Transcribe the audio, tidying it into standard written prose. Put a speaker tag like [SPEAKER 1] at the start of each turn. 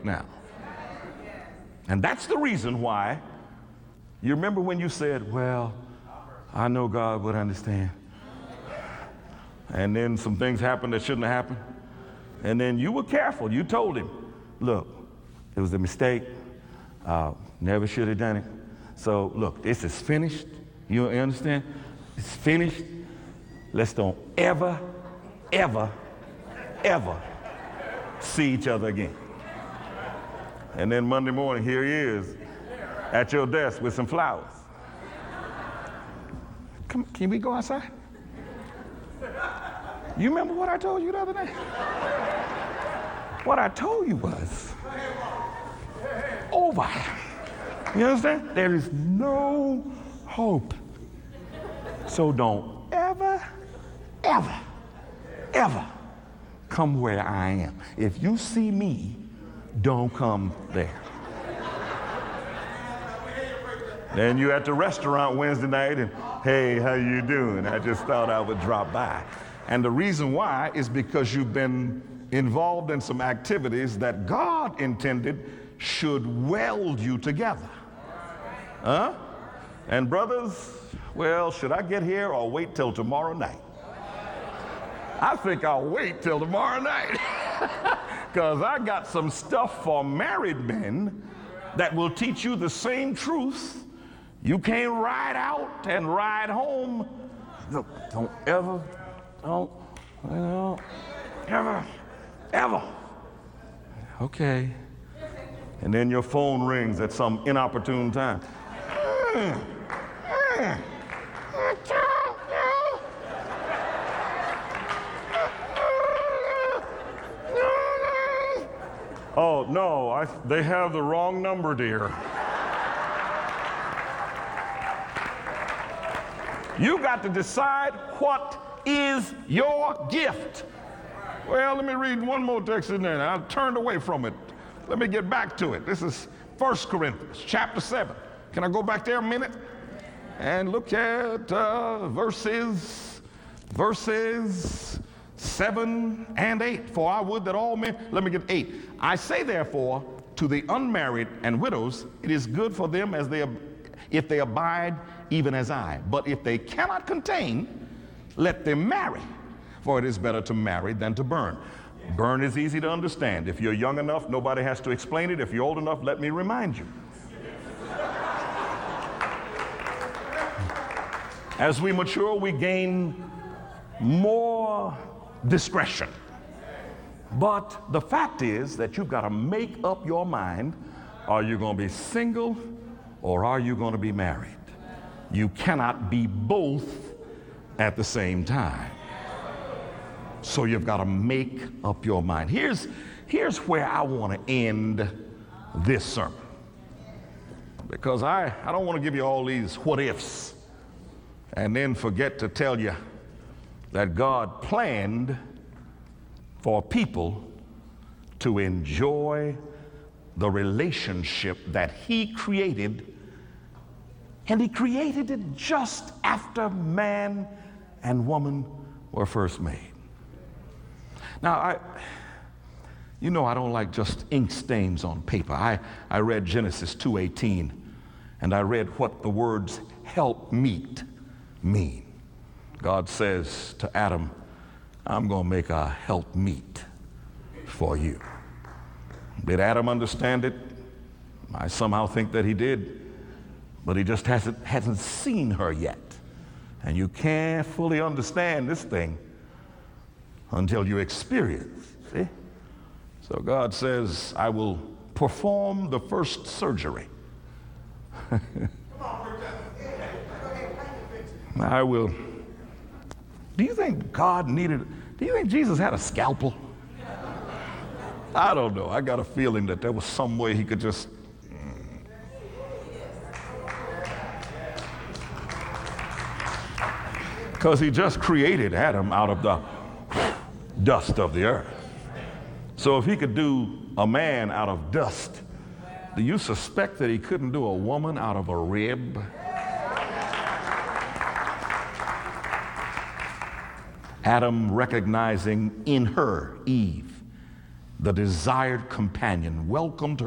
[SPEAKER 1] now. And that's the reason why, you remember when you said, well, I know God would understand. And then some things happened that shouldn't have happened. And then you were careful. You told him, look, it was a mistake. Never should have done it. So look, this is finished. You understand? It's finished. Let's don't ever, ever, ever see each other again. And then Monday morning, here he is at your desk with some flowers. Come, can we go outside? You remember what I told you the other day? What I told you was, over. You understand? There is no hope. So don't ever, ever, ever come where I am. If you see me, don't come there. Then you at the restaurant Wednesday night and, hey, how you doing? I just thought I would drop by. And the reason why is because you've been involved in some activities that God intended should weld you together. Huh? And brothers, well, should I get here or wait till tomorrow night? I think I'll wait till tomorrow night. Because I got some stuff for married men that will teach you the same truth. You can't ride out and ride home. Look, don't ever, ever. Okay. And then your phone rings at some inopportune time. Oh, no, they have the wrong number, dear. You got to decide what is your gift. Well, let me read one more text in there. I turned away from it. Let me get back to it. This is 1 Corinthians chapter 7. Can I go back there a minute and look at verses 7 and 8? For I would that all men, let me get 8. I say therefore to the unmarried and widows, it is good for them as if they abide even as I. But if they cannot contain, let them marry. For it is better to marry than to burn. Burn is easy to understand. If you're young enough, nobody has to explain it. If you're old enough, let me remind you. As we mature, we gain more discretion. But the fact is that you've got to make up your mind. Are you going to be single or are you going to be married? You cannot be both at the same time. So you've got to make up your mind. Here's where I want to end this sermon. Because I don't want to give you all these what ifs and then forget to tell you that God planned for people to enjoy the relationship that He created, and He created it just after man and woman were first made. Now, I don't like just ink stains on paper. I read Genesis 2:18, and I read what the words help meet mean. God says to Adam, I'm going to make a help meet for you. Did Adam understand it? I somehow think that he did, but he just hasn't seen her yet. And you can't fully understand this thing until you experience. See? So God says, I will perform the first surgery. I will. Do you think Jesus had a scalpel? I don't know. I got a feeling that there was some way he could just. Because he just created Adam out of the dust of the earth. So if he could do a man out of dust, do you suspect that he couldn't do a woman out of a rib? Adam recognizing in her, Eve, the desired companion, welcomed her